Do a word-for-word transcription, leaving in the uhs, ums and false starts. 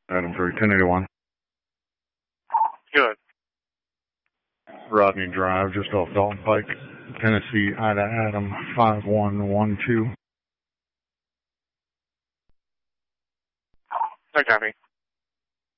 Adam three, ten eighty-one. Good. Rodney Drive, just off Dalton Pike, Tennessee, Ida Adam, five one one two. I copy.